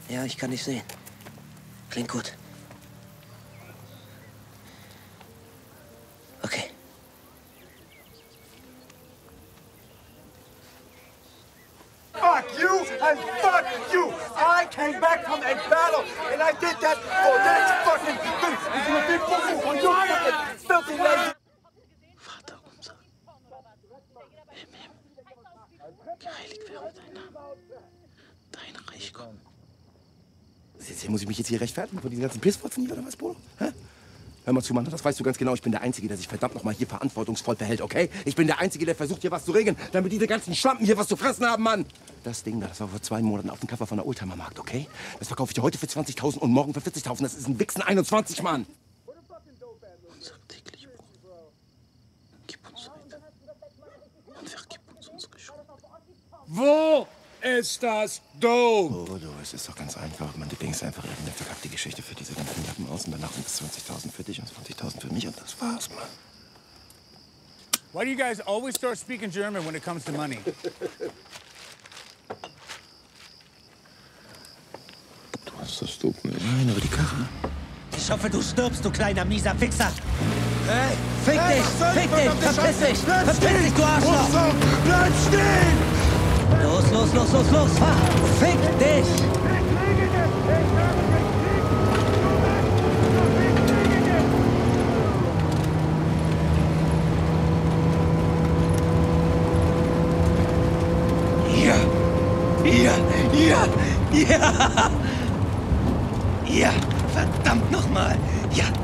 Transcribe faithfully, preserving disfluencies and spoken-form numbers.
Ja, ich kann dich sehen. Klingt gut. Okay. Fuck you and fuck you! I came back from a battle and I did that for this fucking thing! It's gonna be fucking for you fucking filthy lady! Vater unser, im Himmel, geheiligt werde dein Name, dein Reich komme. Jetzt muss ich mich jetzt hier rechtfertigen vor diesen ganzen Pissfotzen hier oder was, Bruder? Hä? Hör mal zu, Mann, das weißt du ganz genau. Ich bin der Einzige, der sich verdammt nochmal hier verantwortungsvoll verhält, okay? Ich bin der Einzige, der versucht, hier was zu regeln, damit diese ganzen Schlampen hier was zu fressen haben, Mann! Das Ding da, das war vor zwei Monaten auf dem Cover von der Oldtimer-Markt, okay? Das verkaufe ich dir heute für zwanzigtausend und morgen für vierzigtausend. Das ist ein Wichsen einundzwanzig, Mann! Unser täglich Brot. Gib uns heute. Und vergib uns unsere Schuld. Wo ist das Dope? Oh, du, es ist doch ganz einfach. Man, du denkst einfach irgendeine verkackte Geschichte für diese ganzen Lappen aus und danach sind es zwanzigtausend für dich und zwanzigtausend für mich und das war's, Mann. Why do you guys always start speaking German when it comes to money? Du hast das Dope nicht. Nein, aber die Karre. Ich hoffe, du stirbst, du kleiner mieser Fixer. Hey, fick hey, dich, fick dich, verpiss dich, verpiss dich, du Arschloch. Bleib stehen! Los, los, los, los, los, fahr! Fick dich! Ja! Ja! Ja! Ja! Ja! Verdammt nochmal! Ja!